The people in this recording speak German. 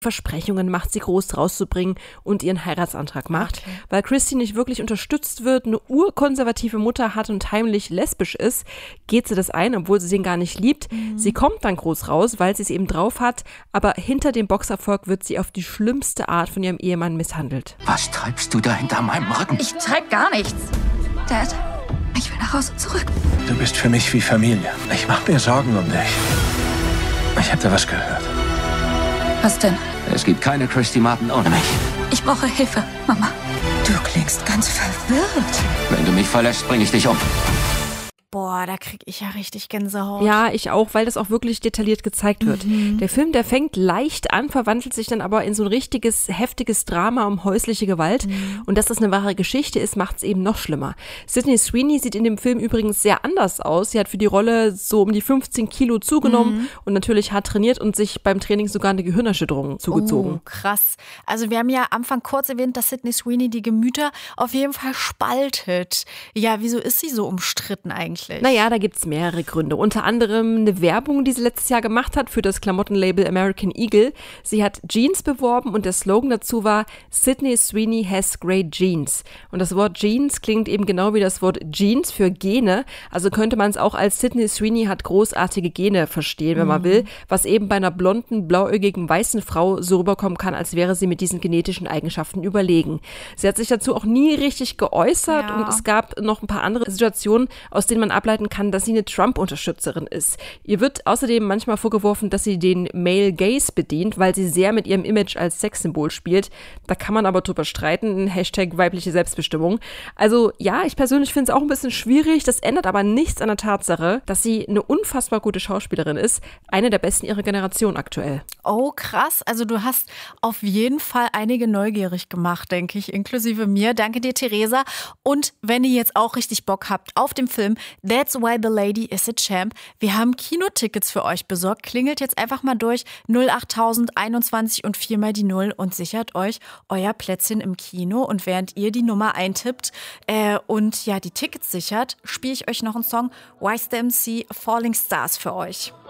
Versprechungen macht, sie groß rauszubringen und ihren Heiratsantrag macht. Okay. Weil Christy nicht wirklich unterstützt wird, eine urkonservative Mutter hat und heimlich lesbisch ist, geht sie das ein, obwohl sie den gar nicht liebt. Sie kommt dann groß raus, weil sie es eben drauf hat, aber hinter dem Boxerfolg wird sie auf die schlimmste Art von ihrem Ehemann misshandelt. Was treibst du da hinter meinem Rücken? Ich treib gar nichts. Dad, ich will nach Hause zurück. Du bist für mich wie Familie. Ich mach mir Sorgen um dich. Ich hab da was gehört. Was denn? Es gibt keine Christy Martin ohne mich. Ich brauche Hilfe, Mama. Du klingst ganz verwirrt. Wenn du mich verlässt, bringe ich dich um. Boah, da krieg ich ja richtig Gänsehaut. Ja, ich auch, weil das auch wirklich detailliert gezeigt wird. Der Film, der fängt leicht an, verwandelt sich dann aber in so ein richtiges, heftiges Drama um häusliche Gewalt. Und dass das eine wahre Geschichte ist, macht es eben noch schlimmer. Sydney Sweeney sieht in dem Film übrigens sehr anders aus. Sie hat für die Rolle so um die 15 Kilo zugenommen und natürlich hart trainiert und sich beim Training sogar eine Gehirnerschütterung zugezogen. Oh, krass. Also wir haben ja am Anfang kurz erwähnt, dass Sydney Sweeney die Gemüter auf jeden Fall spaltet. Ja, wieso ist sie so umstritten eigentlich? Naja, da gibt's mehrere Gründe. Unter anderem eine Werbung, die sie letztes Jahr gemacht hat für das Klamottenlabel American Eagle. Sie hat Jeans beworben und der Slogan dazu war Sydney Sweeney has great genes. Und das Wort Jeans klingt eben genau wie das Wort Jeans für Gene. Also könnte man es auch als Sydney Sweeney hat großartige Gene verstehen, wenn man will. Was eben bei einer blonden, blauäugigen, weißen Frau so rüberkommen kann, als wäre sie mit diesen genetischen Eigenschaften überlegen. Sie hat sich dazu auch nie richtig geäußert und es gab noch ein paar andere Situationen, aus denen man ableiten kann, dass sie eine Trump-Unterstützerin ist. Ihr wird außerdem manchmal vorgeworfen, dass sie den Male Gaze bedient, weil sie sehr mit ihrem Image als Sexsymbol spielt. Da kann man aber drüber streiten. Hashtag weibliche Selbstbestimmung. Also ja, ich persönlich finde es auch ein bisschen schwierig. Das ändert aber nichts an der Tatsache, dass sie eine unfassbar gute Schauspielerin ist. Eine der besten ihrer Generation aktuell. Oh, krass. Also du hast auf jeden Fall einige neugierig gemacht, denke ich, inklusive mir. Danke dir, Theresa. Und wenn ihr jetzt auch richtig Bock habt auf den Film That's Why the Lady is a Champ, wir haben Kinotickets für euch besorgt. Klingelt jetzt einfach mal durch 08000 21 und 4 mal die 0 und sichert euch euer Plätzchen im Kino. Und während ihr die Nummer eintippt und ja die Tickets sichert, spiele ich euch noch einen Song Wise the MC Falling Stars für euch.